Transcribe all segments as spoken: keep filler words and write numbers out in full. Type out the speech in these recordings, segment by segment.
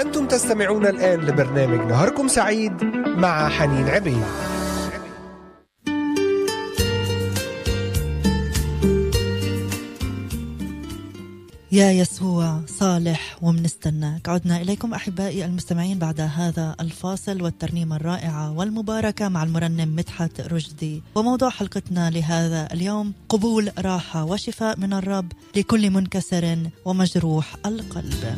أنتم تستمعون الآن لبرنامج نهاركم سعيد مع حنين عبيد. يا يسوع صالح ومنستناك. عدنا إليكم أحبائي المستمعين بعد هذا الفاصل والترنيمة الرائعة والمباركة مع المرنم مدحت رشدي. وموضوع حلقتنا لهذا اليوم قبول راحة وشفاء من الرب لكل منكسر ومجروح القلب.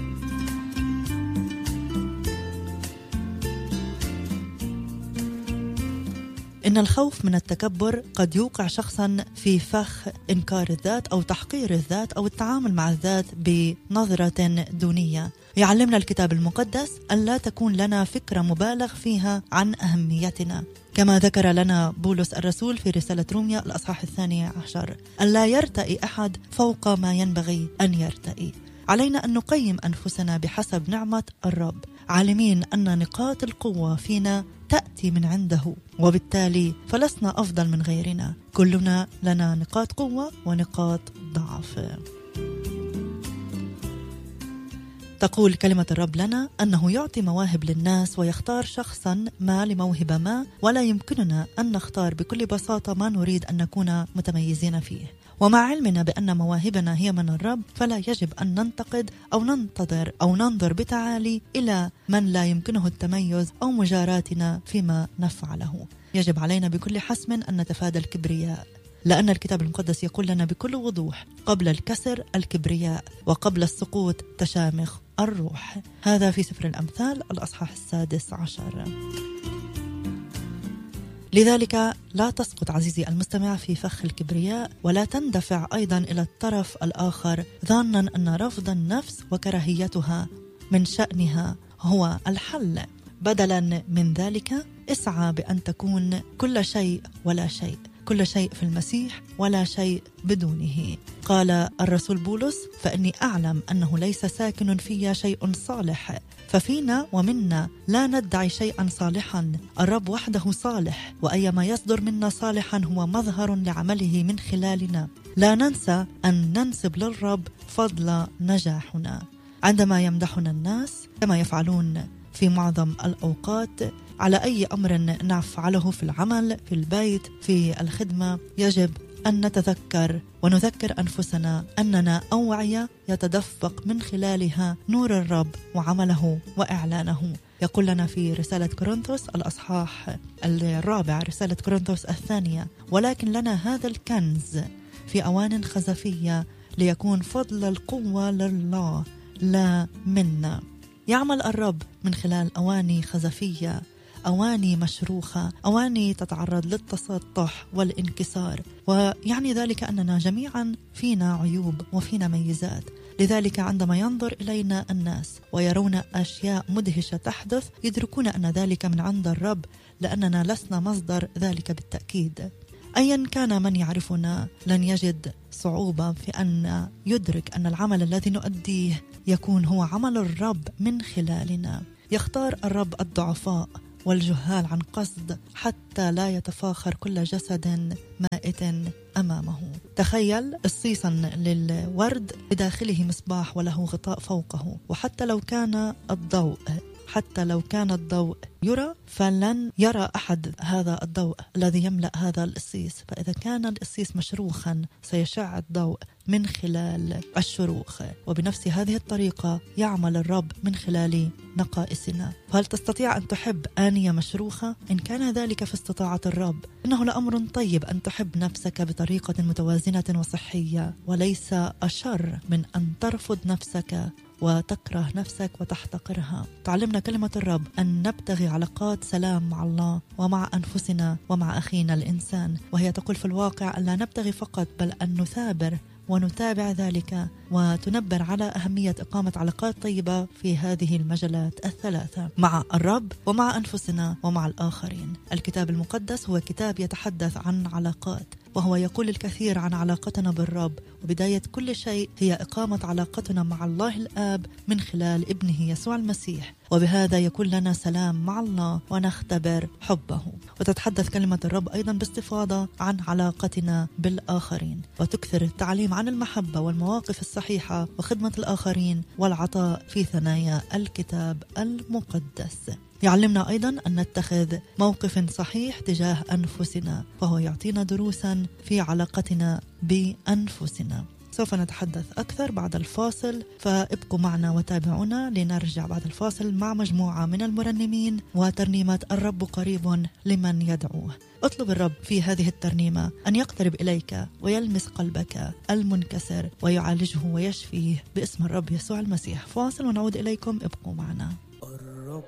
إن الخوف من التكبر قد يوقع شخصا في فخ إنكار الذات أو تحقير الذات أو التعامل مع الذات بنظرة دونية. يعلمنا الكتاب المقدس أن لا تكون لنا فكرة مبالغ فيها عن أهميتنا، كما ذكر لنا بولس الرسول في رسالة روميا الأصحاح الثاني عشر أن لا يرتئي أحد فوق ما ينبغي أن يرتئي. علينا أن نقيم أنفسنا بحسب نعمة الرب، عالمين أن نقاط القوة فينا تأتي من عنده، وبالتالي فلسنا أفضل من غيرنا. كلنا لنا نقاط قوة ونقاط ضعف. تقول كلمة الرب لنا أنه يعطي مواهب للناس ويختار شخصا ما لموهبة ما، ولا يمكننا أن نختار بكل بساطة ما نريد أن نكون متميزين فيه. ومع علمنا بأن مواهبنا هي من الرب، فلا يجب أن ننتقد أو ننتظر أو ننظر بتعالي إلى من لا يمكنه التميز أو مجاراتنا فيما نفعله. يجب علينا بكل حسم أن نتفادى الكبرياء، لأن الكتاب المقدس يقول لنا بكل وضوح: قبل الكسر الكبرياء، وقبل السقوط تشامخ الروح. هذا في سفر الأمثال الأصحاح السادس عشر. لذلك لا تسقط عزيزي المستمع في فخ الكبرياء، ولا تندفع أيضا إلى الطرف الآخر ظانا أن رفض النفس وكراهيتها من شأنها هو الحل. بدلا من ذلك اسعى بأن تكون كل شيء ولا شيء، كل شيء في المسيح ولا شيء بدونه. قال الرسول بولس: فإني أعلم أنه ليس ساكن في شيء صالح، ففينا ومنا لا ندعي شيئا صالحا. الرب وحده صالح، وأيما يصدر منا صالحا هو مظهر لعمله من خلالنا. لا ننسى أن ننسب للرب فضل نجاحنا. عندما يمدحنا الناس كما يفعلون في معظم الأوقات على أي أمر نفعله في العمل، في البيت، في الخدمة، يجب أن نتذكر ونذكر أنفسنا أننا أوعية يتدفق من خلالها نور الرب وعمله وإعلانه. يقول لنا في رسالة كورنثوس الأصحاح الرابع، رسالة كورنثوس الثانية: ولكن لنا هذا الكنز في أوان خزفية ليكون فضل القوة لله لا منا. يعمل الرب من خلال أواني خزفية، أواني مشروخة، أواني تتعرض للتسطح والانكسار، ويعني ذلك أننا جميعا فينا عيوب وفينا ميزات. لذلك عندما ينظر إلينا الناس ويرون أشياء مدهشة تحدث، يدركون أن ذلك من عند الرب، لأننا لسنا مصدر ذلك بالتأكيد. أيا كان من يعرفنا لن يجد صعوبة في أن يدرك أن العمل الذي نؤديه يكون هو عمل الرب من خلالنا. يختار الرب الضعفاء والجهال عن قصد حتى لا يتفاخر كل جسد مائت أمامه. تخيل الصيصا للورد بداخله مصباح وله غطاء فوقه، وحتى لو كان الضوء حتى لو كان الضوء يرى، فلن يرى أحد هذا الضوء الذي يملأ هذا الصيص. فإذا كان الصيص مشروخا سيشع الضوء من خلال الشروخ. وبنفس هذه الطريقة يعمل الرب من خلال نقائصنا. فهل تستطيع أن تحب آنية مشروخة؟ إن كان ذلك في استطاعة الرب، إنه لأمر طيب أن تحب نفسك بطريقة متوازنة وصحية، وليس أشر من أن ترفض نفسك وتكره نفسك وتحتقرها. تعلمنا كلمة الرب أن نبتغي علاقات سلام مع الله ومع أنفسنا ومع أخينا الإنسان، وهي تقول في الواقع أن لا نبتغي فقط، بل أن نثابر ونتابع ذلك وتنبر على أهمية إقامة علاقات طيبة في هذه المجالات الثلاثة، مع الرب ومع أنفسنا ومع الآخرين. الكتاب المقدس هو كتاب يتحدث عن علاقات، وهو يقول الكثير عن علاقتنا بالرب. وبداية كل شيء هي إقامة علاقتنا مع الله الآب من خلال ابنه يسوع المسيح، وبهذا يكون لنا سلام مع الله ونختبر حبه. وتتحدث كلمة الرب أيضا باستفاضة عن علاقتنا بالآخرين، وتكثر التعليم عن المحبة والمواقف الصحيحة وخدمة الآخرين والعطاء في ثنايا الكتاب المقدس. يعلمنا أيضا أن نتخذ موقف صحيح تجاه أنفسنا، وهو يعطينا دروسا في علاقتنا بأنفسنا. سوف نتحدث أكثر بعد الفاصل، فابقوا معنا وتابعونا لنرجع بعد الفاصل مع مجموعة من المرنمين وترنيمة الرب قريب لمن يدعوه. اطلب الرب في هذه الترنيمة أن يقترب إليك ويلمس قلبك المنكسر ويعالجه ويشفيه باسم الرب يسوع المسيح. فاصل ونعود إليكم، ابقوا معنا.